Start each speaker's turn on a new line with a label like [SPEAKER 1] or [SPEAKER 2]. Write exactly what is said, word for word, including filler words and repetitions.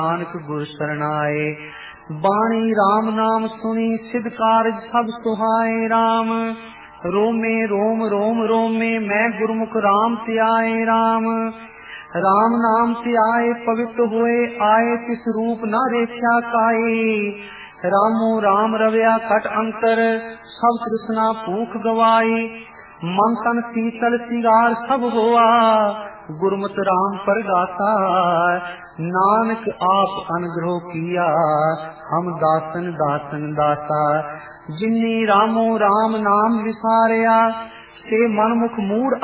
[SPEAKER 1] ਨਾਨਕ ਗੁਰ ਸਰਣਾਏ। ਬਾਣੀ ਰਾਮ ਨਾਮ ਸੁਣੀ ਸਿਧ ਕਾਰਜ ਸਭ ਸੁਹਾਏ। ਰਾਮ ਰੋਮੇ ਰੋਮ ਰੋਮ ਰੋਮੇ ਮੈਂ ਗੁਰਮੁਖ ਰਾਮ ਧਿਆਏ। ਰਾਮ ਰਾਮ ਨਾਮ ਧਿਆਏ ਭਗਤ ਹੋਏ ਆਏ ਤਿਸ ਰੂਪ ਨਾ ਰੇਖਿਆ ਕਾਈ। ਰਾਮੋ ਰਾਮ ਰਵਿਆ ਘਟ ਅੰਤਰ ਸਭ ਤ੍ਰਿਸ਼ਨਾ ਭੂਖ ਗਵਾਈ। ਮਨ ਤਨ ਸੀਤਲ ਸਿਗਾਰ ਸਭ ਹੋਆ ਗੁਰਮਤਿ ਰਾਮ ਪਰਗਾਸਾ। ਨਾਨਕ ਆਪ ਅਨਗ੍ਰਹ ਕੀਆ ਹਮ ਦਾਸਨ ਦਾਸਨ ਦਾਸਾ। ਜਿਨੀ ਰਾਮੋ ਰਾਮ ਨਾਮ ਵਿਸਾਰਿਆ ਤੇ ਮਨਮੁਖ ਮੂੜ